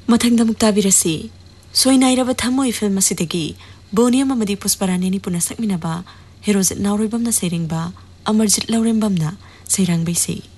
मथंगदा मुक्ताबिरसी सोइनाइरबा थमोइ film असिदगी बोनियम अमदी Pushparani Pune सकमिनबा हेरोजित नाउरोइबमना सेरिंगबा Amarjit लौरेंबमना सेरांगबैसी